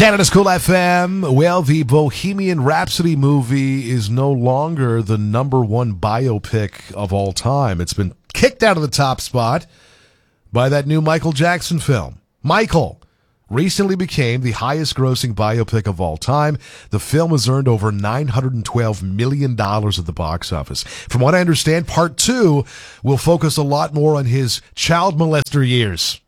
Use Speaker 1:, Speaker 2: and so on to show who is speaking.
Speaker 1: Canada's Cool FM. Well, the Bohemian Rhapsody movie is no longer the number one biopic of all time. It's been kicked out of the top spot by that new Michael Jackson film. Michael recently became the highest grossing biopic of all time. The film has earned over $912 million at the box office. From what I understand, part two will focus a lot more on his child molester years.